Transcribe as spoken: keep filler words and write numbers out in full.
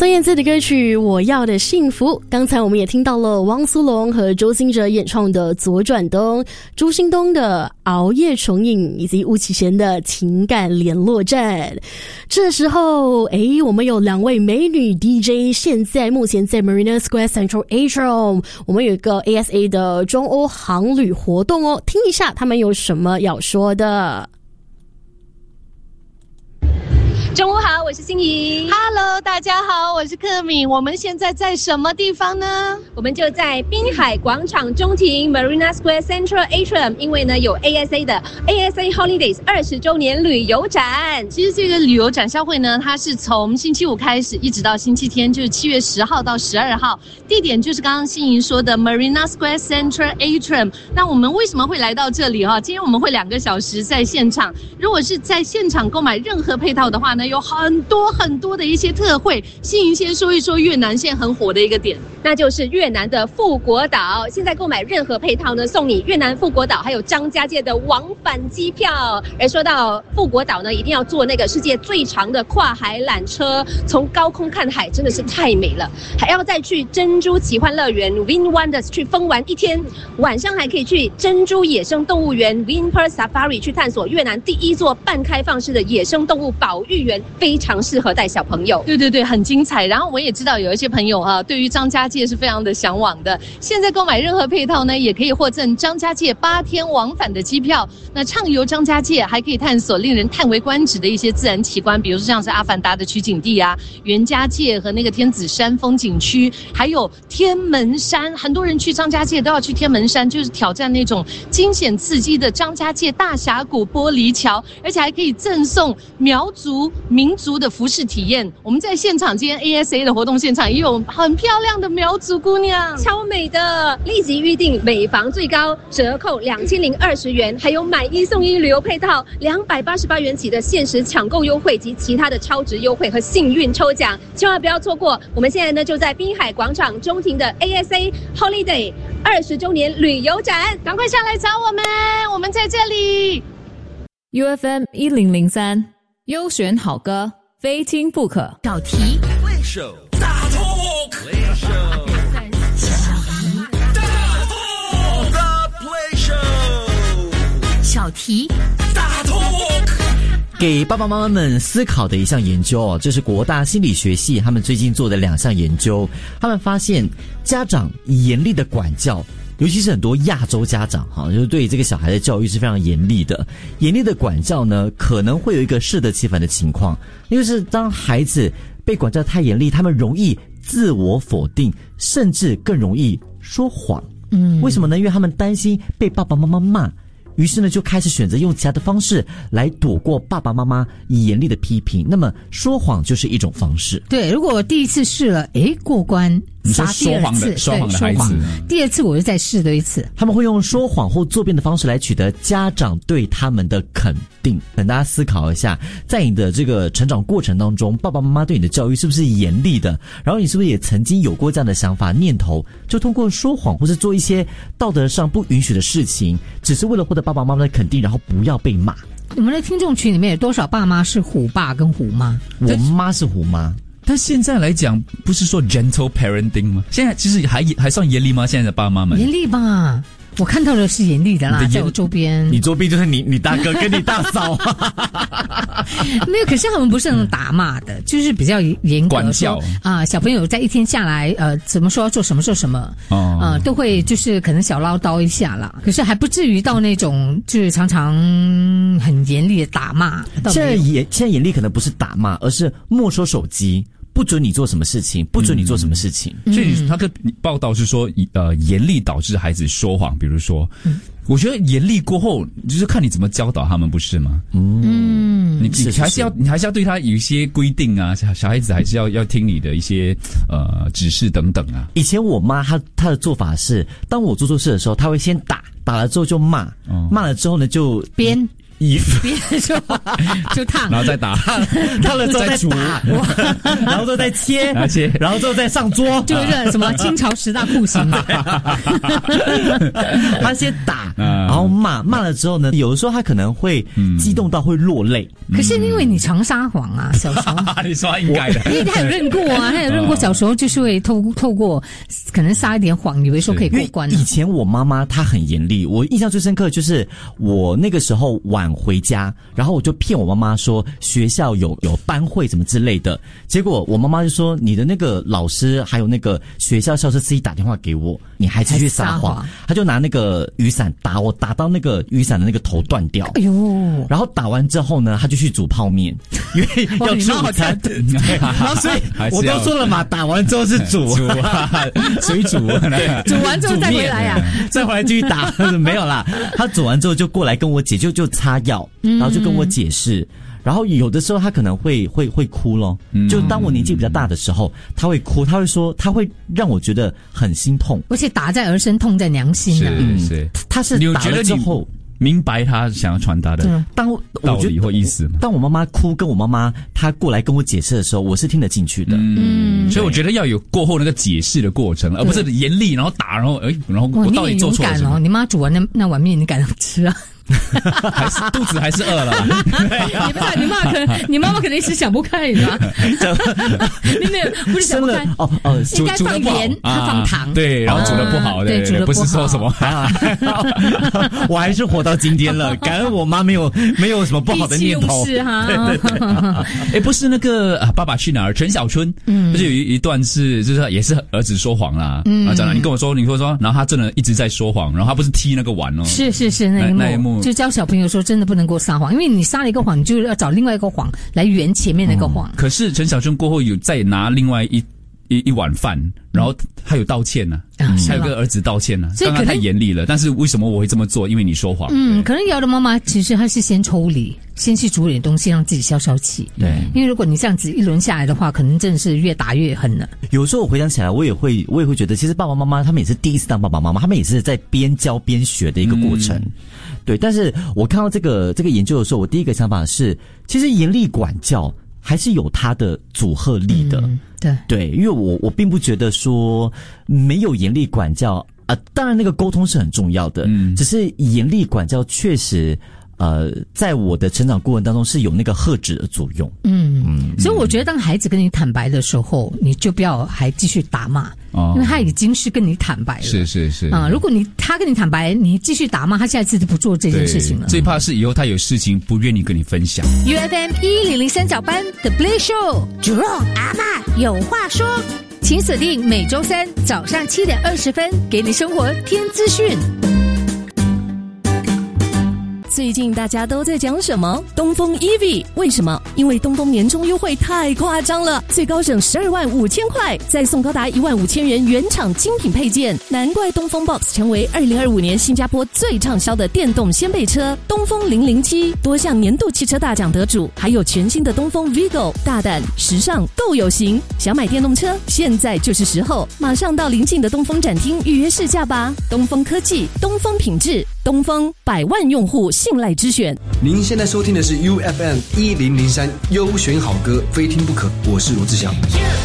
孙燕姿的歌曲《我要的幸福》，刚才我们也听到了汪苏泷和周兴哲演唱的《左转灯》，朱兴东的《熬夜重影》，以及巫启贤的《情感联络站》。这时候，诶，我们有两位美女 D J， 现在目前在 Marina Square Central Atrium， 我们有一个 A S A 的中欧航旅活动哦，听一下他们有什么要说的。 中午好，我是心怡。 Hello， 大家好，我是克敏。我们现在在什么地方呢？ 我们就在滨海广场中庭 Marina Square Central Atrium， 因为呢有 A S A 的 A S A Holidays 二十周年旅游展。 其实这个旅游展销会呢，它是从星期五开始，一直到星期天，就是七月十号到十二号。地点就是刚刚心怡说的 Marina Square Central Atrium。那我们为什么会来到这里哈？今天我们会两个小时在现场。如果是在现场购买任何配套的话呢，有很多很多的一些特惠。心怡先说一说越南现在很火的一个点， 那就是越南的富国岛。现在购买任何配套呢，送你越南富国岛还有张家界的往返机票。而说到富国岛呢，一定要坐那个世界最长的跨海缆车，从高空看海真的是太美了。还要再去珍珠奇幻乐园 Win Wonders 去疯玩一天，晚上还可以去珍珠野生动物园 Vinpearl Safari 去探索越南第一座半开放式的野生动物保育园，非常适合带小朋友。 对对对，很精彩。然后我也知道有一些朋友啊，对于张家界是非常的向往的。现在购买任何配套呢，也可以获赠张家界八天往返的机票。那畅游张家界，还可以探索令人叹为观止的一些自然奇观，比如说像是阿凡达的取景地啊，袁家界和那个天子山风景区，还有天门山。很多人去张家界都要去天门山，就是挑战那种惊险刺激的张家界大峡谷玻璃桥，而且还可以赠送苗族民族的服饰体验。我们在现场今天 A S A 的活动现场也有很漂亮的苗族姑娘， 超美的。立即预定，每房最高折扣两千零二十元，还有买一送一旅游配套两百八十八元起的限时抢购优惠及其他的超值优惠和幸运抽奖，千万不要错过。我们现在呢就在滨海广场中庭的 A S A Holiday 二十周年旅游展， 赶快下来找我们，我们在这里。 U F M 一零零三，优选好歌，非听不可。 小题大痛，小题大痛。 给爸爸妈妈们思考的一项研究哦，这是国大心理学系他们最近做的两项研究。他们发现家长严厉的管教，尤其是很多亚洲家长哈，就是对这个小孩的教育是非常严厉的。严厉的管教呢，可能会有一个适得其反的情况，因为是当孩子被管教太严厉，他们容易自我否定，甚至更容易说谎。嗯，为什么呢？因为他们担心被爸爸妈妈骂。于是呢，就开始选择用其他的方式来躲过爸爸妈妈严厉的批评。那么说谎就是一种方式。 对，如果我第一次试了，诶，过关， 你说说谎的说谎的孩子， 第二次我就再试多一次。 他们会用说谎或作辩的方式来取得家长对他们的肯定。等大家思考一下，在你的这个成长过程当中，爸爸妈妈对你的教育是不是严厉的？然后你是不是也曾经有过这样的想法念头，就通过说谎或是做一些道德上不允许的事情，只是为了获得爸爸妈妈的肯定，然后不要被骂。 我们的听众群里面有多少爸妈是虎爸跟虎妈？ 我妈是虎妈。 但现在来讲，不是说 gentle parenting 吗？现在其实还还算严厉吗？现在的爸妈们严厉吧？我看到的是严厉的啦，在我周边。 你周边就是你你大哥跟你大嫂。 没有，可是他们不是那种打骂的，就是比较严格管教啊、呃。小朋友在一天下来，呃，怎么说做什么做什么，哦，呃，都会就是可能小唠叨一下啦。可是还不至于到那种就是常常很严厉的打骂。 现在严现在严厉可能不是打骂，而是没收手机。不准你做什么事情，不准你做什么事情。 嗯、所以他的报道是说，呃，严厉导致孩子说谎。比如说，嗯、我觉得严厉过后，就是看你怎么教导他们，不是吗？嗯，你你还是要你还是要对他有一些规定啊，小小孩子还是要要听你的一些呃指示等等啊。 以前我妈她她的做法是，当我做错事的时候，她会先打，打了之后就骂，哦、骂了之后呢就编。 别人就就烫， 然后再打， 烫了之后再煮，然后之后再切， 然后切， 然后之后再上桌， 就是什么清朝十大酷刑。 他先打，然后骂，骂了之后呢，有的时候他可能会激动到会落泪。 可是因为你常撒谎啊，小时候你说应该的， 因为他有认过啊，他有认过，小时候就是会透透过可能撒一点谎，以为说可以过关。 以前我妈妈她很严厉，我印象最深刻就是我那个时候晚回家，然后我就骗我妈妈说学校有有班会什么之类的，结果我妈妈就说你的那个老师还有那个学校校车司机打电话给我，你还继续撒谎，他就拿那个雨伞打我，打到那个雨伞的那个头断掉。 哎呦！ 然后打完之后呢，他就去煮泡面，因为要吃午餐。然后所以我都说了嘛，打完之后是煮， 煮水煮， 煮完之后再回来呀、 啊，再回来继续打，没有啦。他煮完之后就过来跟我姐就就擦药，然后就跟我解释。然后有的时候他可能会会会哭咯，就当我年纪比较大的时候，他会哭，他会说，他会让我觉得很心痛， 而且打在儿身，痛在娘心啊。 是是， 他是打了之后。 明白他想要传达的道理或意思吗？ 当我妈妈哭，跟我妈妈她过来跟我解释的时候，我是听得进去的。 嗯，所以我觉得要有过后那个解释的过程，而不是严厉，然后打，然后哎，然后我到底做错了什么？ 哦，你妈煮完那那碗面，你敢吃啊？ 还是肚子还是饿了？ 你爸你妈可能你妈妈可能一时想不开，你知道吗？你没有不是想不开哦哦， 应该放盐，他放糖， 对，然后煮的不好， 对，煮的不是说什么， 我还是活到今天了，感恩我妈没有没有什么不好的念头， 是哈。 哎，不是那个《爸爸去哪儿》陈小春，嗯，就是有一一段是就是也是儿子说谎啦，嗯，啊，讲了，你跟我说，你说说，然后他真的一直在说谎，然后他不是踢那个碗哦， 是是是那一幕，那一幕。就教小朋友说，真的不能够撒谎，因为你撒了一个谎，你就要找另外一个谎来圆前面那个谎。 嗯、可是陈小春过后有再拿另外一一一碗饭，然后他有道歉呢、啊，嗯、他有跟儿子道歉呢、啊，刚刚太严厉了。但是为什么我会这么做？因为你说谎。 嗯，可能瑶的妈妈其实她是先抽离，先去煮点东西让自己消消气。 对， 因为如果你这样子一轮下来的话，可能真的是越打越狠了。 有时候我回想起来，我也会我也会觉得，其实爸爸妈妈他们也是第一次当爸爸妈妈，他们也是在边教边学的一个过程。嗯对，但是我看到这个这个研究的时候，我第一个想法是，其实严厉管教还是有它的阻吓力的。 嗯、对对，因为我我并不觉得说没有严厉管教啊、呃，当然那个沟通是很重要的，嗯，只是严厉管教确实。呃，在我的成长过程当中是有那个遏制的作用。 嗯嗯，所以我觉得当孩子跟你坦白的时候，你就不要还继续打骂，哦，因为他已经是跟你坦白了。 是是是啊、呃，如果你他跟你坦白，你继续打骂，他下一次就不做这件事情了。 最怕是以后他有事情不愿意跟你分享。 U F M 一零零三早班 The Play Show，Jerome 阿嬷有话说，请锁定每周三早上七点二十分，给你生活添资讯。 最近大家都在讲什么？东风 E V 为什么？因为东风年终优惠太夸张了，最高省十二万五千块，再送高达一万五千元原厂精品配件，难怪东风 Box 成为二零二五年新加坡最畅销的电动掀背车。东风零零七多项年度汽车大奖得主，还有全新的东风 Vigo， 大胆时尚够有型。想买电动车，现在就是时候，马上到邻近的东风展厅预约试驾吧。东风科技，东风品质，东风百万用户信赖之选。 您现在收听的是 U F M 一零零三优选好歌，非听不可。我是罗志祥。